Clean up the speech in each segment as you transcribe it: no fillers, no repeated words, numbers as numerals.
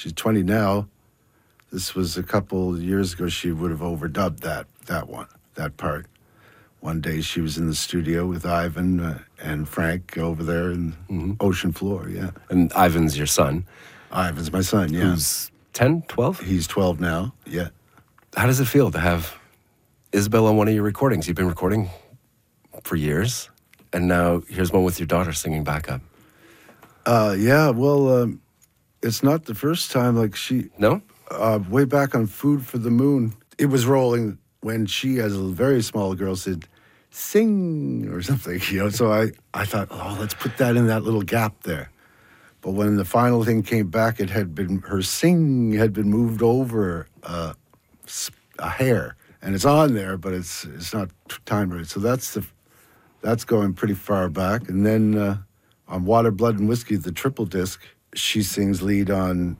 She's 20 now. This was a couple years ago. She would have overdubbed that part. One day she was in the studio with Ivan and Frank over there in Ocean Floor, yeah. And Ivan's your son. Ivan's my son, yeah. Who's 10, 12? He's 12 now, yeah. How does it feel to have Isabel on one of your recordings? You've been recording for years, and now here's one with your daughter singing backup. Yeah, well, it's not the first time. Like No? Way back on Food for the Moon, it was rolling when she, as a very small girl, said, sing, or something, So I thought, oh, let's put that in that little gap there. But when the final thing came back, it had been, her sing had been moved over a hair. And it's on there, but it's not timed right. So that's going pretty far back. And then on Water, Blood, and Whiskey, the triple disc, she sings lead on,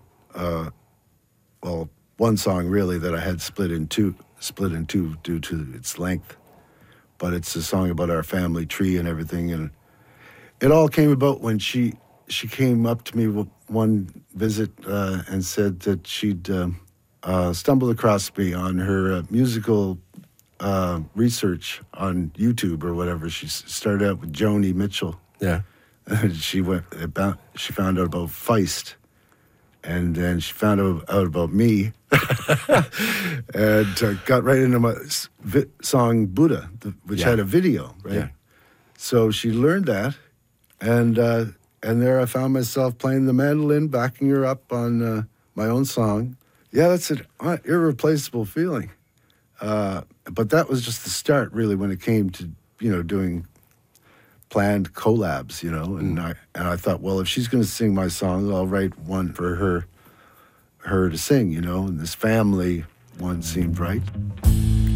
one song really that I had split in two due to its length. But it's a song about our family tree and everything. And it all came about when she came up to me with one visit and said that she'd stumbled across me on her musical research on YouTube or whatever. She started out with Joni Mitchell. Yeah. And she found out about Feist. And then she found out about me and got right into my song Buddha, which had a video, right? Yeah. So she learned that, and there I found myself playing the mandolin, backing her up on my own song. Yeah, that's an irreplaceable feeling. But that was just the start, really, when it came to, doing planned collabs, and I thought, well, if she's going to sing my song, I'll write one for her to sing, and this family one seemed right.